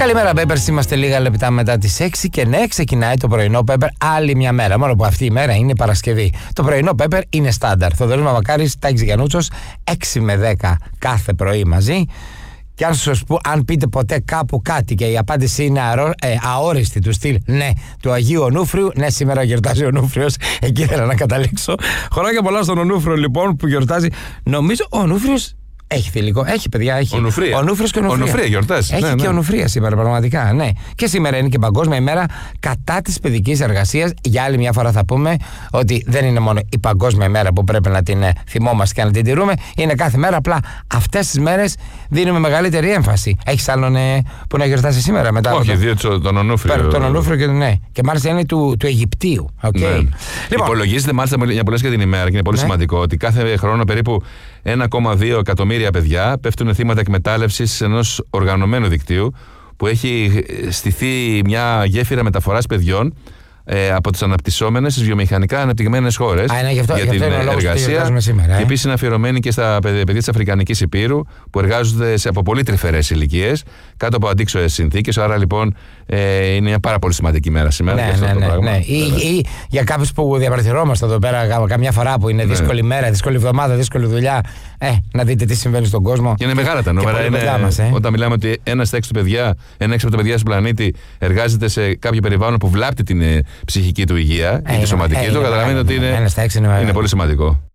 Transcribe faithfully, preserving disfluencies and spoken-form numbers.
Καλημέρα, Peppers. Είμαστε λίγα λεπτά μετά τις έξι και ναι, ξεκινάει το πρωινό Pepper άλλη μια μέρα. Μόνο που αυτή η μέρα είναι Παρασκευή. Το πρωινό Pepper είναι στάνταρ. Θοδωρής Μαμακάρης, Τάκης Γιαννούτσος, έξι με δέκα κάθε πρωί μαζί. Και αν, σας πω, αν πείτε ποτέ κάπου κάτι και η απάντηση είναι αρο, ε, αόριστη του στυλ ναι, του Αγίου Ονούφριου, ναι, σήμερα γιορτάζει ο Ονούφριος, εκεί ήθελα να καταλήξω. Χρόνια πολλά στον Ονούφριο λοιπόν που γιορτάζει. Νομίζω ο Ονούφριος έχει θηλυκό, έχει παιδιά, έχει. Ονουφρία. Ονούφριος και Ονουφρία. Ονουφρία γιορτάζει. Έχει ναι, και ναι. Ονουφρία σήμερα, πραγματικά, ναι. Και σήμερα είναι και Παγκόσμια ημέρα κατά της παιδικής εργασίας. Για άλλη μια φορά θα πούμε ότι δεν είναι μόνο η Παγκόσμια ημέρα που πρέπει να την θυμόμαστε και να την τηρούμε. Είναι κάθε μέρα. Απλά αυτές τις μέρες δίνουμε μεγαλύτερη έμφαση. Έχεις άλλον ε, που να γιορτάσει σήμερα μετά? Όχι, το... διότι τον Ονούφριο. Πέρα, τον Ονούφριο και ναι. Και μάλιστα είναι του, του Αιγυπτίου. Okay. Ναι. Λοιπόν, υπολογίζεται μάλιστα για πολλές και την ημέρα και είναι πολύ ναι. σημαντικό ότι κάθε χρόνο περίπου ένα κόμμα δύο εκατομμύρια παιδιά πέφτουν θύματα εκμετάλλευσης ενός οργανωμένου δικτύου που έχει στηθεί μια γέφυρα μεταφοράς παιδιών ε, από τις αναπτυσσόμενες στις βιομηχανικά αναπτυγμένες χώρες Α, ναι, γι αυτό, για γι την εργασία σήμερα, ε. και επίσης είναι αφιερωμένη και στα παιδιά της Αφρικανικής Υπήρου που εργάζονται σε, από πολύ τρυφερές ηλικίες κάτω από αντίξωες συνθήκες. Άρα λοιπόν ε, είναι μια πάρα πολύ σημαντική μέρα σήμερα. Ναι, για αυτό ναι, το ναι, πράγμα. ναι. Ή, ή για κάποιους που διαμαρτυρόμαστε εδώ πέρα καμιά φορά που είναι δύσκολη ναι. μέρα, δύσκολη εβδομάδα, δύσκολη δουλειά. Ε, να δείτε τι συμβαίνει στον κόσμο. Και είναι μεγάλα τα νούμερα. Είναι, μας, ε. Όταν μιλάμε ότι ένα στα έξι παιδιά, ένα έξι από τα παιδιά στον πλανήτη εργάζεται σε κάποιο περιβάλλον που βλάπτει την ψυχική του υγεία ε, ή τη σωματική ε, του, καταλαβαίνετε ότι είναι, είναι πολύ σημαντικό.